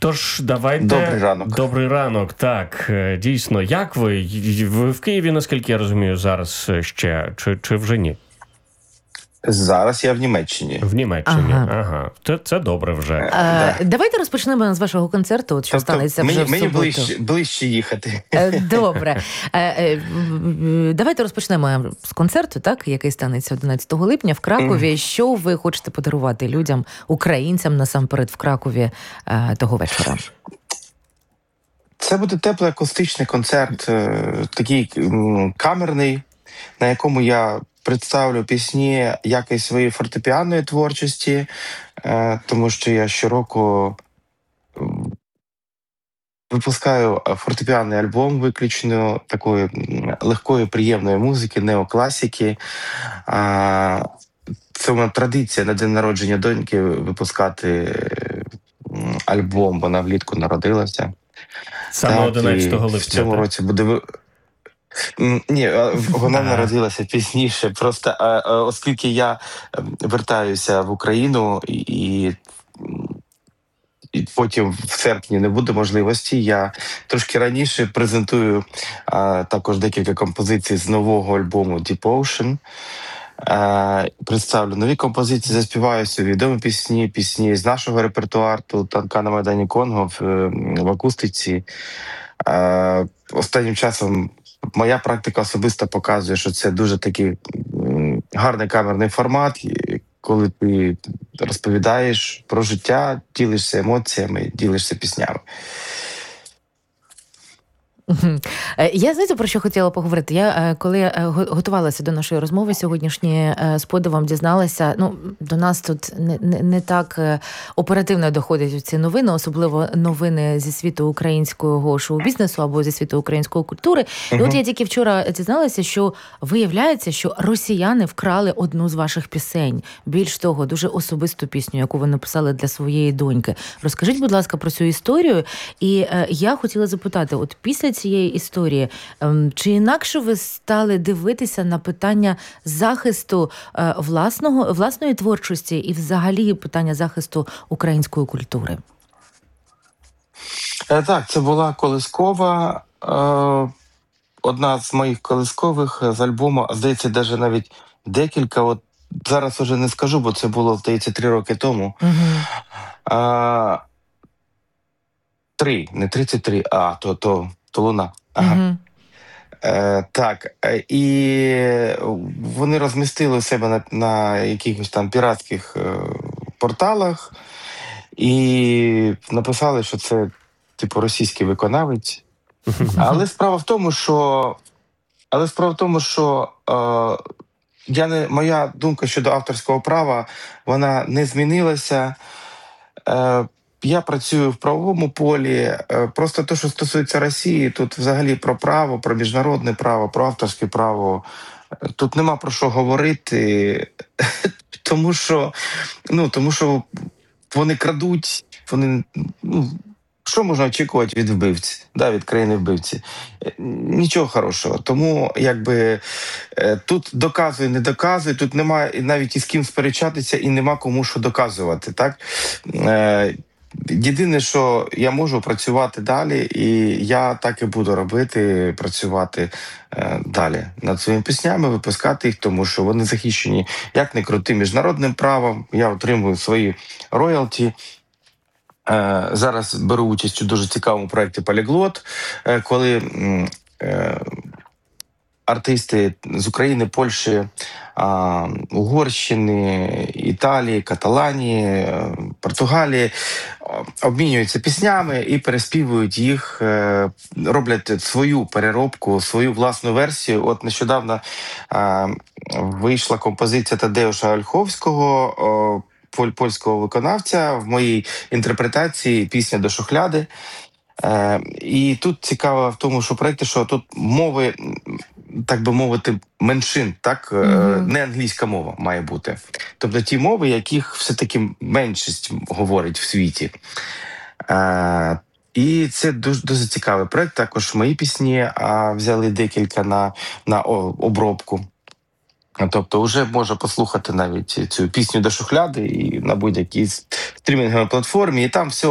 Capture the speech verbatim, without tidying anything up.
Тож, давайте... Добрий ранок. Добрий ранок, так. Дійсно, як ви? Ви в Києві, наскільки я розумію, зараз ще, чи, чи вже ні? Зараз я в Німеччині. В Німеччині, ага. ага. Це, це добре вже. А, да. Давайте розпочнемо з вашого концерту, от що тобто, станеться вже мені, в суботу. Мені ближче, ближче їхати. Добре. Давайте розпочнемо з концерту, так, який станеться одинадцятого липня в Кракові. Mm. Що ви хочете подарувати людям, українцям, насамперед, в Кракові того вечора? Це буде теплий акустичний концерт, такий камерний, на якому я представлю пісні як і своєї фортепіанної творчості, тому що я щороку випускаю фортепіанний альбом виключно такої легкої, приємної музики, неокласики. Це у мене традиція на день народження доньки випускати альбом, вона влітку народилася. Саме одинадцятого липня, в цьому так? році буде... Ні, вона народилася пізніше, просто оскільки я вертаюся в Україну і, і потім в серпні не буде можливості, я трошки раніше презентую а, також декілька композицій з нового альбому Deep Ocean. А, представлю нові композиції, заспіваю собі відомі пісні, пісні з нашого репертуару «Танка на Майдані Конго» в, в акустиці. А, останнім часом моя практика особисто показує, що це дуже такий гарний камерний формат, коли ти розповідаєш про життя, ділишся емоціями, ділишся піснями. Я, знаєте, про що хотіла поговорити? Я, коли готувалася до нашої розмови сьогоднішньої, з подивом дізналася, ну, до нас тут не, не, не так оперативно доходять ці новини, особливо новини зі світу українського шоу-бізнесу або зі світу української культури. І uh-huh. от я тільки вчора дізналася, що виявляється, що росіяни вкрали одну з ваших пісень. Більш того, дуже особисту пісню, яку ви написали для своєї доньки. Розкажіть, будь ласка, про цю історію. І я хотіла запитати, от після цієї історії, чи інакше ви стали дивитися на питання захисту власного, власної творчості і взагалі питання захисту української культури? Так, це була колискова, одна з моїх колискових з альбому, здається, навіть навіть декілька, от зараз уже не скажу, бо це було, здається, три роки тому. Угу. А, три, не тридцять три, а то, то то луна. Ага. Uh-huh. Е, так, і вони розмістили у себе на, на якихось там піратських е, порталах і написали, що це типу російський виконавець. Uh-huh. Але справа в тому, що але справа в тому, що е, я не, моя думка щодо авторського права, вона не змінилася. Е, Я працюю в правовому полі. Просто те, що стосується Росії, тут взагалі про право, про міжнародне право, про авторське право. Тут нема про що говорити, тому що, ну, тому що вони крадуть, вони, ну, що можна очікувати від вбивці, да, від країни-вбивці? Нічого хорошого. Тому, якби, тут доказує, не доказує, тут немає навіть із ким сперечатися і нема кому що доказувати, так? Єдине, що я можу працювати далі, і я так і буду робити, працювати е, далі над своїми піснями, випускати їх, тому що вони захищені, як не крути, міжнародним правом. Я отримую свої роялті. Е, зараз беру участь у дуже цікавому проєкті «Поліглот», е, коли е, артисти з України, Польщі, а, Угорщини, Італії, Каталанії, Португалії обмінюються піснями і переспівують їх, роблять свою переробку, свою власну версію. От нещодавно а, вийшла композиція Тадеуша Ольховського, польського виконавця, в моїй інтерпретації «Пісня до шухляди». Е, і тут цікаво в тому, що проєкті, що тут мови, так би мовити, меншин, так, mm-hmm. не англійська мова має бути. Тобто ті мови, яких все-таки меншість говорить в світі. Е, і це дуже, дуже цікавий проєкт. Також мої пісні а, взяли декілька на, на обробку. Тобто вже можна послухати навіть цю пісню до шухляди і на будь-якій стрімінговій платформі, і там все